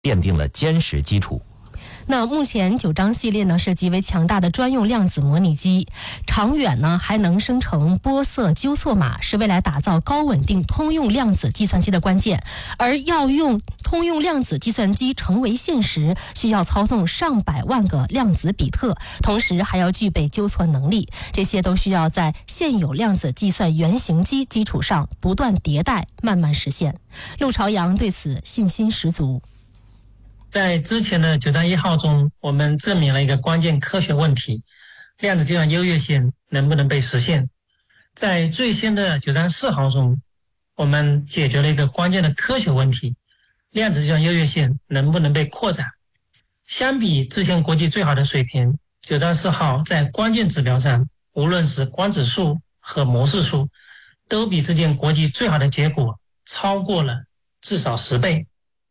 奠定了坚实基础。 那目前9章系列呢是极为强大的专用量子模拟机，长远呢还能生成波色纠错码，是未来打造高稳定通用量子计算机的关键。而要用通用量子计算机成为现实，需要操纵上百万个量子比特，同时还要具备纠错能力，这些都需要在现有量子计算原型机基础上不断迭代，慢慢实现。陆朝阳对此信心十足。 在之前的9章1号中，我们证明了一个关键科学问题：量子计算优越性能不能被实现？在最新的9章4号中，我们解决了一个关键的科学问题：量子计算优越性能不能被扩展？相比之前国际最好的水平，9章4号在关键指标上，无论是光指数和模式数，都比之前国际最好的结果超过了至少10倍。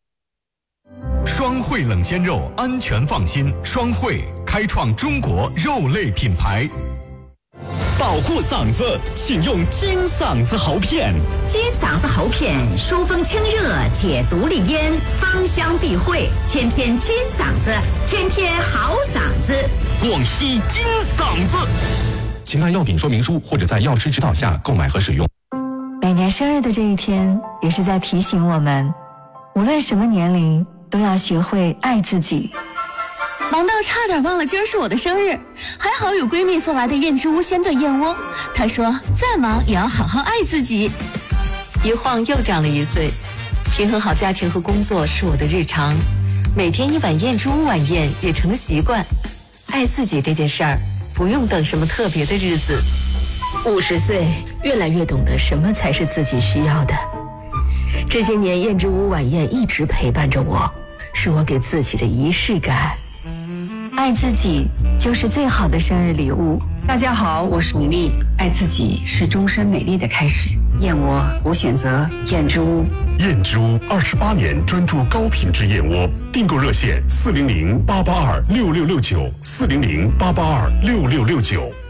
双汇冷鲜肉，安全放心。双汇开创中国肉类品牌。 保护嗓子，请用金嗓子喉片。 金嗓子喉片，疏风清热，解毒利咽，芳香避秽，天天金嗓子，天天好嗓子。 广西金嗓子， 请按药品说明书或者在药师指导下购买和使用。 每年生日的这一天，也是在提醒我们，无论什么年龄，都要学会爱自己。 忙到差点忘了今儿是我的生日，还好有闺蜜送来的燕之屋鲜炖燕窝。她说再忙也要好好爱自己。 一晃又长了1岁，平衡好家庭和工作是我的日常，每天1碗燕之屋晚宴也成了习惯。爱自己这件事儿，不用等什么特别的日子。 50岁，越来越懂得什么才是自己需要的。这些年，燕之屋晚宴一直陪伴着我，是我给自己的仪式感。 爱自己就是最好的生日礼物。 大家好，我是巩俐。爱自己是终身美丽的开始。燕窝，我选择燕之屋。 燕之屋28年专注高品质燕窝，订购热线400-882-6669，400-882-6669。